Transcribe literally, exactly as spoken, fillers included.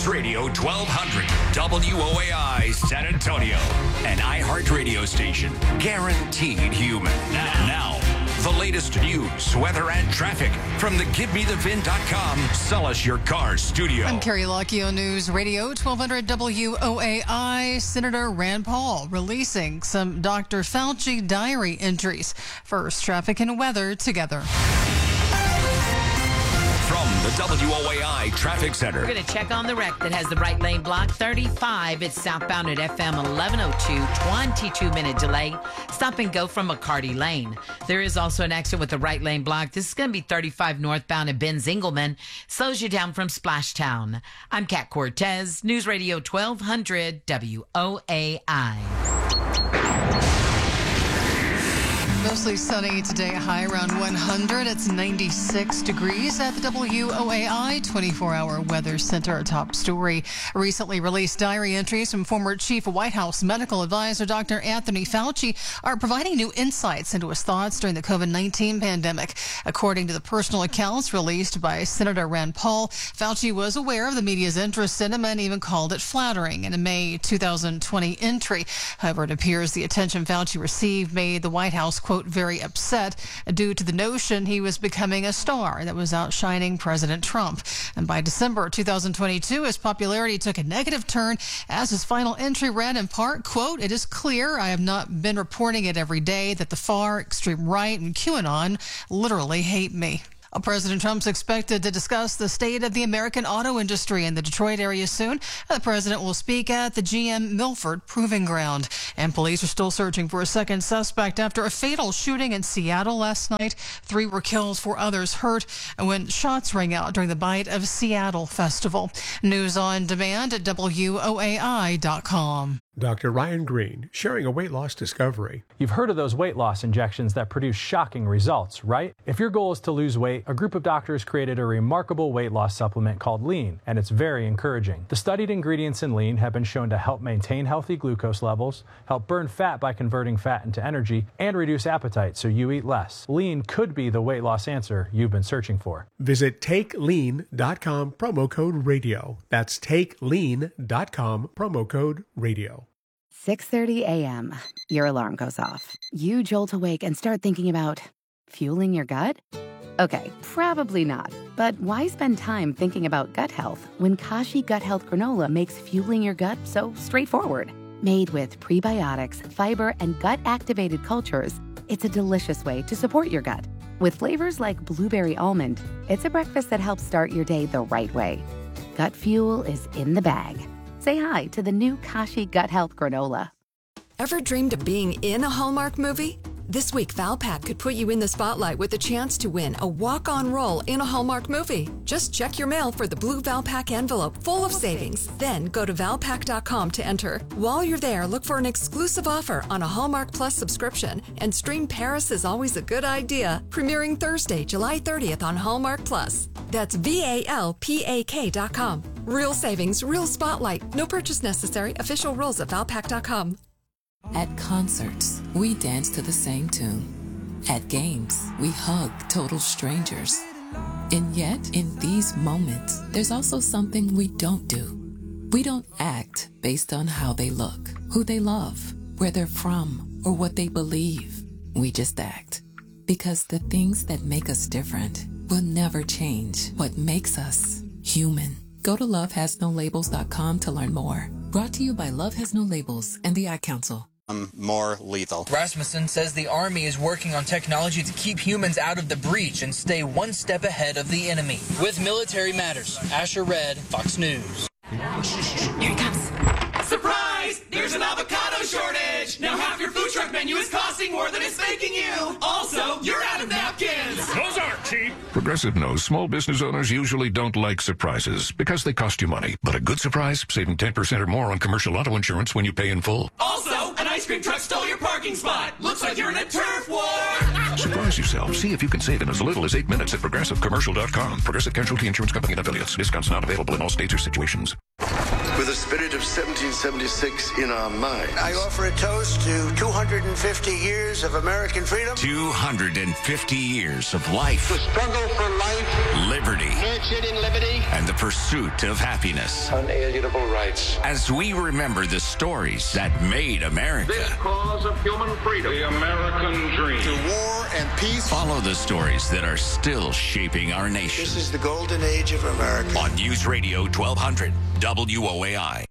Radio twelve hundred, W O A I San Antonio, an iHeartRadio station, guaranteed human. Now, now, the latest news, weather, and traffic from the Give Me The Vin dot com Sell Us Your Car studio. I'm Carrie Lockio, News Radio twelve hundred W O A I. Senator Rand Paul releasing some Doctor Fauci diary entries. First, traffic and weather together. From the W O A I Traffic Center. We're going to check on the wreck that has the right lane blocked. thirty-five, it's southbound at F M eleven oh two, twenty-two minute delay. Stop and go from McCarty Lane. There is also an accident with the right lane blocked. This is going to be thirty-five northbound at Ben Zingelman. Slows you down from Splashtown. I'm Kat Cortez, News Radio twelve hundred W O A I. Mostly sunny today, high around one hundred. It's ninety-six degrees at the W O A I twenty-four hour Weather Center. Our top story. Recently released diary entries from former Chief White House Medical Advisor Doctor Anthony Fauci are providing new insights into his thoughts during the COVID nineteen pandemic. According to the personal accounts released by Senator Rand Paul, Fauci was aware of the media's interest in him and even called it flattering in a May two thousand twenty entry. However, it appears the attention Fauci received made the White House, quote, very upset due to the notion he was becoming a star that was outshining President Trump. And by December two thousand twenty-two, his popularity took a negative turn as his final entry read in part, quote, "It is clear I have not been reporting it every day that the far extreme right and QAnon literally hate me." President Trump's expected to discuss the state of the American auto industry in the Detroit area soon. The president will speak at the G M Milford Proving Ground. And police are still searching for a second suspect after a fatal shooting in Seattle last night. Three were killed, four others hurt when shots rang out during the Bite of Seattle Festival. News on demand at W O A I dot com. Doctor Ryan Green, sharing a weight loss discovery. You've heard of those weight loss injections that produce shocking results, right? If your goal is to lose weight, a group of doctors created a remarkable weight loss supplement called Lean, and it's very encouraging. The studied ingredients in Lean have been shown to help maintain healthy glucose levels, help burn fat by converting fat into energy, and reduce appetite so you eat less. Lean could be the weight loss answer you've been searching for. Visit take lean dot com, promo code radio. That's take lean dot com, promo code radio. six thirty a.m. Your alarm goes off. You jolt awake and start thinking about fueling your gut? Okay, probably not. But why spend time thinking about gut health when Kashi Gut Health Granola makes fueling your gut so straightforward? Made with prebiotics, fiber, and gut-activated cultures, it's a delicious way to support your gut. With flavors like blueberry almond, it's a breakfast that helps start your day the right way. Gut fuel is in the bag. Say hi to the new Kashi Gut Health Granola. Ever dreamed of being in a Hallmark movie? This week, Valpak could put you in the spotlight with a chance to win a walk-on role in a Hallmark movie. Just check your mail for the blue Valpak envelope full of savings. Then go to valpak dot com to enter. While you're there, look for an exclusive offer on a Hallmark Plus subscription and stream Paris is Always a Good Idea, premiering Thursday, July thirtieth on Hallmark Plus. That's V A L P A K dot com. Real savings, real spotlight. No purchase necessary. Official rules at valpak dot com. At concerts, we dance to the same tune. At games, we hug total strangers. And yet, in these moments, there's also something we don't do. We don't act based on how they look, who they love, where they're from, or what they believe. We just act. Because the things that make us different will never change what makes us human. Go to love has no labels dot com to learn more. Brought to you by Love Has No Labels and the Ad Council. Um, more lethal. Rasmussen says the Army is working on technology to keep humans out of the breach and stay one step ahead of the enemy. With Military Matters, Asher Red, Fox News. Here he comes. Surprise! There's an avocado shortage! Now half your food truck menu is costing more than it's making you! Also, you're out of napkins! Those aren't cheap! Progressive knows small business owners usually don't like surprises because they cost you money. But a good surprise, saving ten percent or more on commercial auto insurance when you pay in full. Also, an ice cream truck stole your parking spot! Looks like you're in a turf war! Surprise yourself. See if you can save in as little as eight minutes at progressive commercial dot com. Progressive Casualty Insurance Company and Affiliates. Discounts not available in all states or situations. With the spirit of seventeen seventy-six in our minds. I offer a toast to two hundred fifty years of American freedom. two hundred fifty years of life. The struggle for life. Liberty. Nurtured in liberty. And the pursuit of happiness. Unalienable rights. As we remember the stories that made America. This cause of human freedom. The American dream. To war and peace. Follow the stories that are still shaping our nation. This is the golden age of America. On News Radio twelve hundred W O A I.